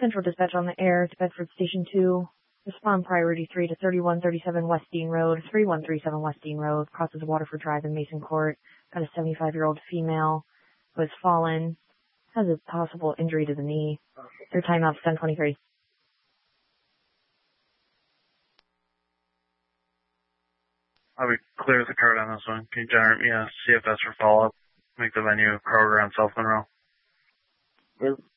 Central Dispatch on the air to Bedford Station 2. Respond priority 3 to 3137 West Dean Road, 3137 West Dean Road, crosses Waterford Drive in Mason Court. Got a 75-year-old female who has fallen, has a possible injury to the knee. Their timeout's 10:23. I'll be clear as a card on this one. Can you generate me a CFS for follow-up? Make the venue Kroger on South Monroe.